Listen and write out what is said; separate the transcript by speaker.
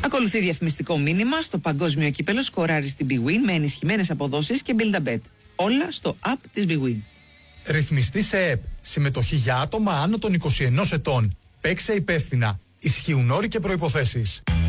Speaker 1: Ακολουθεί διαφημιστικό μήνυμα στο παγκόσμιο κύπελο. Σκοράρει στην Big Win με ενισχυμένες αποδόσεις και Build-A-Bet. Όλα στο app της Big Win.
Speaker 2: Ρυθμιστή σε ΕΠ. Συμμετοχή για άτομα άνω των 21 ετών. Παίξε υπεύθυνα. Ισχύουν όροι και προϋποθέσεις.